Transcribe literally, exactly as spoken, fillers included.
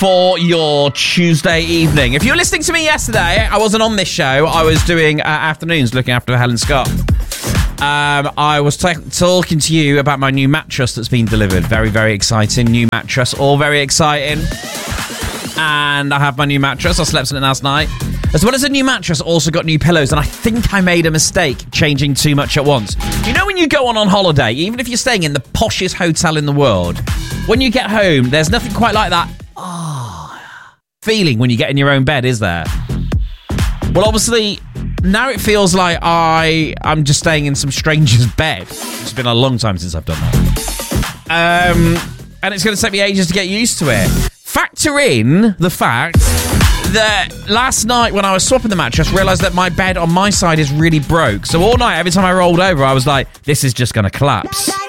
for your Tuesday evening. If you were listening to me yesterday, I wasn't on this show. I was doing uh, afternoons looking after Helen Scott. Um, I was t- talking to you about my new mattress that's been delivered. Very, very exciting. New mattress. All very exciting. And I have my new mattress. I slept on it last night. As well as a new mattress, also got new pillows. And I think I made a mistake changing too much at once. You know when you go on on holiday, even if you're staying in the poshest hotel in the world, when you get home, there's nothing quite like that oh, feeling when you get in your own bed, is there? Well, obviously, now it feels like I, I'm just staying in some stranger's bed. It's been a long time since I've done that. Um, and it's going to take me ages to get used to it. Factor in the fact that last night when I was swapping the mattress, realised that my bed on my side is really broke. So all night, every time I rolled over, I was like, this is just going to collapse.